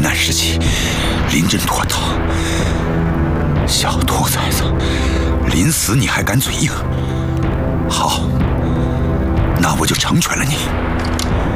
难时期临阵脱逃。小兔崽子，临死你还敢嘴硬？好，那我就成全了你。